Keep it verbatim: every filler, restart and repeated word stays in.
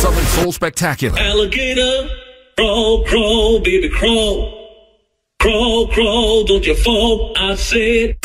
Southern Soul Spectacular. Alligator, crawl, crawl, baby, crawl. Crawl, crawl, don't you fall, I said.